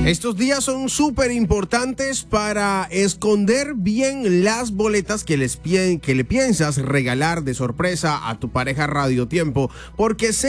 Estos días son súper importantes para esconder bien las boletas que le piensas regalar de sorpresa a tu pareja Radio Tiempo, porque sé